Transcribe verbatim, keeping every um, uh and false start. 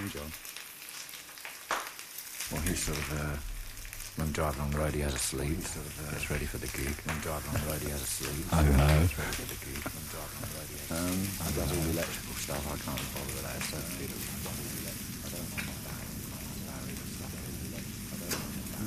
then, John? Well, he's sort of, uh, when driving on the road, he has a sleep. He sort of uh, gets ready for the gig. When driving on the road, he has a sleep. I don't know. Gets ready for the gig. When driving on the road, he has a sleep. Um, he does all the electrical stuff. I can't bother with that. It's so fiddly. I don't know.